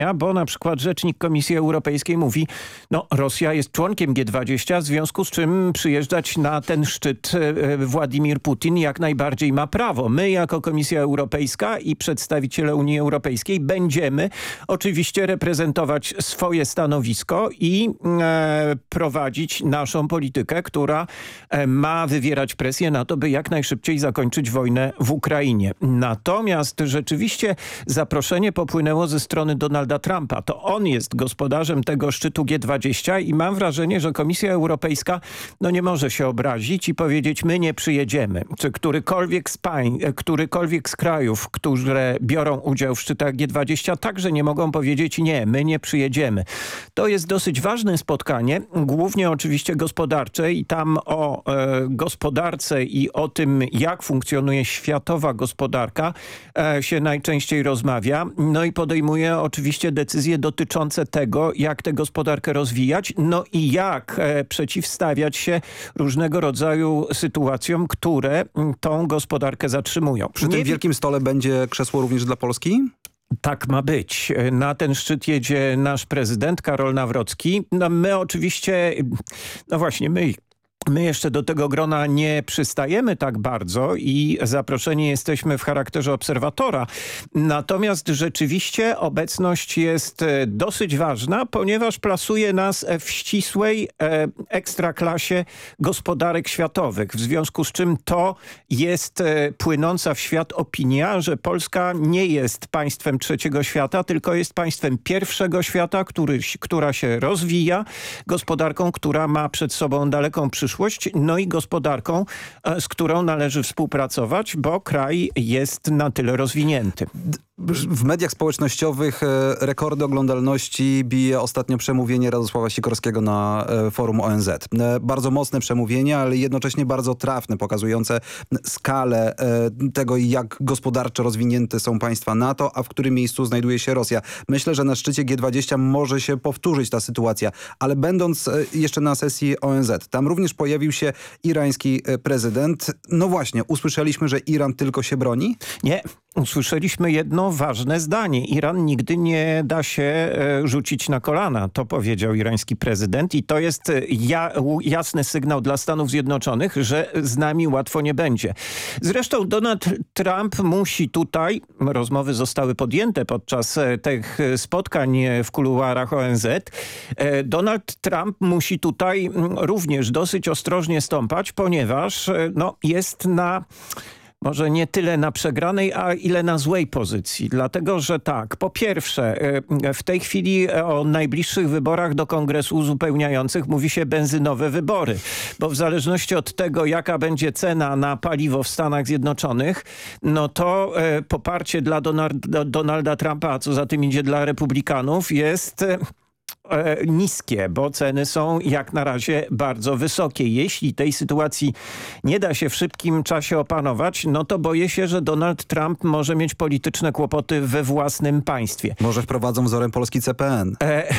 bo na przykład rzecznik Komisji Europejskiej mówi, no Rosja jest członkiem G20, w związku z czym przyjeżdżać na ten szczyt Władimir Putin jak najbardziej ma prawo. My jako Komisja Europejska i przedstawiciele Unii Europejskiej będziemy oczywiście reprezentować swoje stanowisko i prowadzić naszą politykę, która ma wywierać presję na to, by jak najszybciej zakończyć wojnę w Ukrainie. Natomiast rzeczywiście zaproszenie popłynęło ze strony Donalda Trumpa. To on jest gospodarzem tego szczytu G20 i mam wrażenie, że Komisja Europejska nie może się obrazić i powiedzieć, my nie przyjedziemy. Czy którykolwiek z krajów, które biorą udział w szczytach G20, także nie mogą powiedzieć, nie, my nie przyjedziemy. To jest dosyć ważne spotkanie, głównie oczywiście gospodarcze i tam o gospodarce i o tym, jak funkcjonuje światowa gospodarka się najczęściej rozmawia. No i podejmuje oczywiście decyzje dotyczące tego, jak tę gospodarkę rozwijać, no i jak przeciwstawiać się różnego rodzaju sytuacjom, które tą gospodarkę zatrzymują. Przy tym wielkim stole będzie krzesło również dla Polski? Tak ma być. Na ten szczyt jedzie nasz prezydent Karol Nawrocki. No my oczywiście, my jeszcze do tego grona nie przystajemy tak bardzo i zaproszeni jesteśmy w charakterze obserwatora. Natomiast rzeczywiście obecność jest dosyć ważna, ponieważ plasuje nas w ścisłej ekstraklasie gospodarek światowych. W związku z czym to jest płynąca w świat opinia, że Polska nie jest państwem trzeciego świata, tylko jest państwem pierwszego świata, która się rozwija, gospodarką, która ma przed sobą daleką przyszłość, no i gospodarką, z którą należy współpracować, bo kraj jest na tyle rozwinięty. W mediach społecznościowych rekordy oglądalności bije ostatnio przemówienie Radosława Sikorskiego na forum ONZ. Bardzo mocne przemówienie, ale jednocześnie bardzo trafne, pokazujące skalę tego, jak gospodarczo rozwinięte są państwa NATO, a w którym miejscu znajduje się Rosja. Myślę, że na szczycie G20 może się powtórzyć ta sytuacja, ale będąc jeszcze na sesji ONZ, tam również pojawił się irański prezydent. No właśnie, usłyszeliśmy, że Iran tylko się broni? Nie. Usłyszeliśmy jedno ważne zdanie. Iran nigdy nie da się rzucić na kolana. To powiedział irański prezydent i to jest jasny sygnał dla Stanów Zjednoczonych, że z nami łatwo nie będzie. Zresztą Donald Trump musi tutaj, rozmowy zostały podjęte podczas tych spotkań w kuluarach ONZ, Donald Trump musi tutaj również dosyć ostrożnie stąpać, ponieważ jest na... Może nie tyle na przegranej, a ile na złej pozycji. Dlatego, że tak, po pierwsze, w tej chwili o najbliższych wyborach do Kongresu uzupełniających mówi się benzynowe wybory. Bo w zależności od tego, jaka będzie cena na paliwo w Stanach Zjednoczonych, no to poparcie dla Donalda Trumpa, a co za tym idzie dla republikanów, jest... niskie, bo ceny są jak na razie bardzo wysokie. Jeśli tej sytuacji nie da się w szybkim czasie opanować, no to boję się, że Donald Trump może mieć polityczne kłopoty we własnym państwie. Może wprowadzą wzorem polski CPN.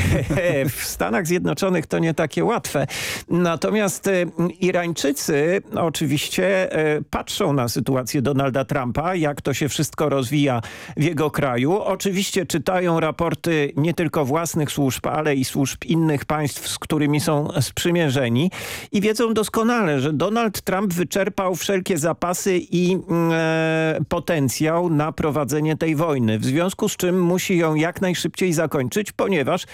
W Stanach Zjednoczonych to nie takie łatwe. Natomiast Irańczycy oczywiście patrzą na sytuację Donalda Trumpa, jak to się wszystko rozwija w jego kraju. Oczywiście czytają raporty nie tylko własnych służb, ale i służb innych państw, z którymi są sprzymierzeni i wiedzą doskonale, że Donald Trump wyczerpał wszelkie zapasy i potencjał na prowadzenie tej wojny. W związku z czym musi ją jak najszybciej zakończyć, ponieważ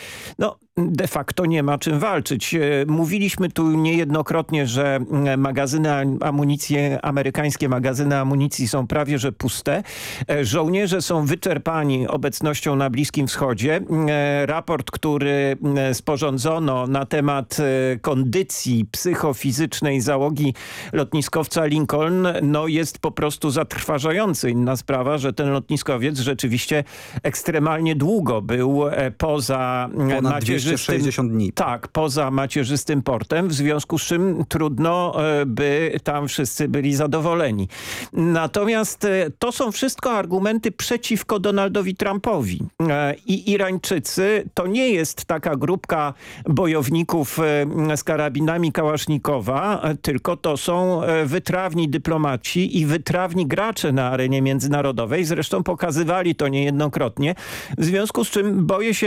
de facto nie ma czym walczyć. Mówiliśmy tu niejednokrotnie, że amerykańskie magazyny amunicji są prawie że puste. Żołnierze są wyczerpani obecnością na Bliskim Wschodzie. Raport, który sporządzono na temat kondycji psychofizycznej załogi lotniskowca Lincoln, jest po prostu zatrważający. Inna sprawa, że ten lotniskowiec rzeczywiście ekstremalnie długo był poza macierzystą w 60 dni. Tak, poza macierzystym portem, w związku z czym trudno by tam wszyscy byli zadowoleni. Natomiast to są wszystko argumenty przeciwko Donaldowi Trumpowi. I Irańczycy to nie jest taka grupka bojowników z karabinami Kałasznikowa, tylko to są wytrawni dyplomaci i wytrawni gracze na arenie międzynarodowej. Zresztą pokazywali to niejednokrotnie. W związku z czym boję się,